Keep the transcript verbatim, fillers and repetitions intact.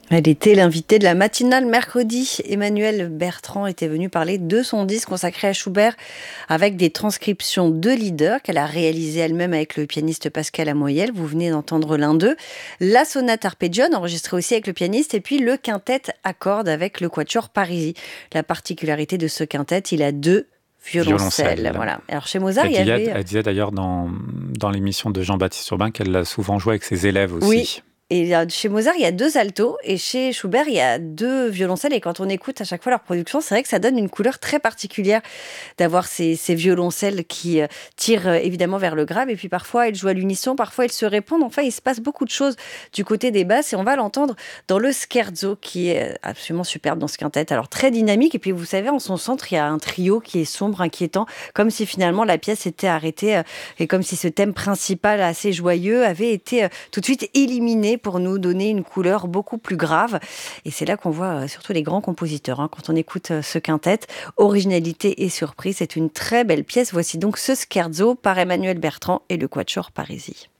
Elle était l'invitée de la matinale mercredi. Emmanuelle Bertrand était venue parler de son disque consacré à Schubert avec des transcriptions de leaders qu'elle a réalisées elle-même avec le pianiste Pascal Amoyel. Vous venez d'entendre l'un d'eux. La sonate arpeggione enregistrée aussi avec le pianiste et puis le quintet à cordes avec le quatuor Parisi. La particularité de ce quintet, il a deux violoncelles. Violoncelle. Voilà. Alors chez Mozart, Elle il y disait, avait... elle disait d'ailleurs dans, dans l'émission de Jean-Baptiste Urbain qu'elle l'a souvent joué avec ses élèves aussi. Oui. Et chez Mozart, il y a deux altos et chez Schubert, il y a deux violoncelles. Et quand on écoute à chaque fois leur production, c'est vrai que ça donne une couleur très particulière d'avoir ces, ces violoncelles qui euh, tirent euh, évidemment vers le grave. Et puis parfois, elles jouent à l'unisson, parfois elles se répondent. Enfin, il se passe beaucoup de choses du côté des basses et on va l'entendre dans le scherzo qui est absolument superbe dans ce quintet. Alors très dynamique. Et puis vous savez, en son centre, il y a un trio qui est sombre, inquiétant, comme si finalement la pièce était arrêtée euh, et comme si ce thème principal assez joyeux avait été euh, tout de suite éliminé pour nous donner une couleur beaucoup plus grave. Et c'est là qu'on voit surtout les grands compositeurs. Hein. Quand on écoute ce quintet, originalité et surprise, c'est une très belle pièce. Voici donc ce scherzo par Emmanuelle Bertrand et le quatuor Parisi.